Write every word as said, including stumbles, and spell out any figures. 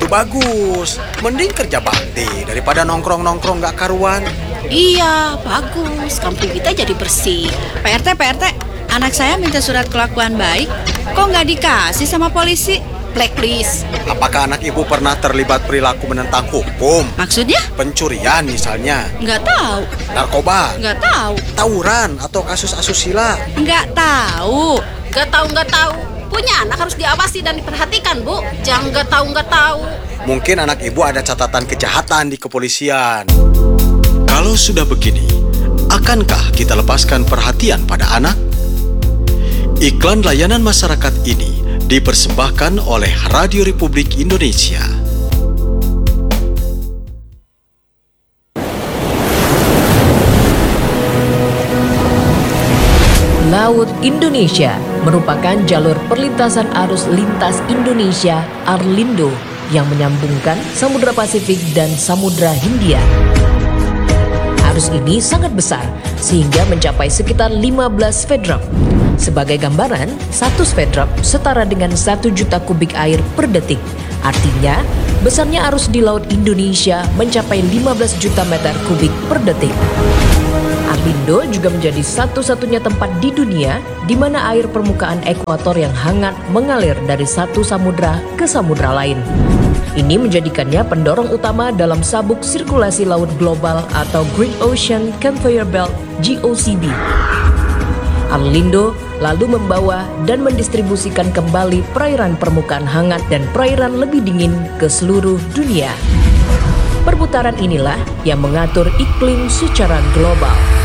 bagus. Mending kerja bakti daripada nongkrong-nongkrong gak karuan. Iya, bagus. Kampung kita jadi bersih. P R T, P R T, anak saya minta surat kelakuan baik. Kok nggak dikasih sama polisi? Blacklist. Apakah anak ibu pernah terlibat perilaku menentang hukum? Maksudnya? Pencurian misalnya, Nggak tahu. narkoba, Nggak tahu. tawuran, atau kasus asusila. Nggak tahu. Gak tahu gak tahu. Punya anak harus diawasi dan diperhatikan, Bu. Jangan gak tahu gak tahu. Mungkin anak ibu ada catatan kejahatan di kepolisian. Kalau sudah begini, akankah kita lepaskan perhatian pada anak? Iklan layanan masyarakat ini dipersembahkan oleh Radio Republik Indonesia. Laut Indonesia merupakan jalur perlintasan arus lintas Indonesia Arlindo yang menyambungkan Samudra Pasifik dan Samudra Hindia. Arus ini sangat besar sehingga mencapai sekitar lima belas svedrop. Sebagai gambaran, satu svedrop setara dengan satu juta kubik air per detik. Artinya, besarnya arus di Laut Indonesia mencapai lima belas juta meter kubik per detik. Arlindo juga menjadi satu-satunya tempat di dunia di mana air permukaan ekuator yang hangat mengalir dari satu samudra ke samudra lain. Ini menjadikannya pendorong utama dalam sabuk sirkulasi laut global atau Great Ocean Conveyor Belt G O C B. Arlindo lalu membawa dan mendistribusikan kembali perairan permukaan hangat dan perairan lebih dingin ke seluruh dunia. Perputaran inilah yang mengatur iklim secara global.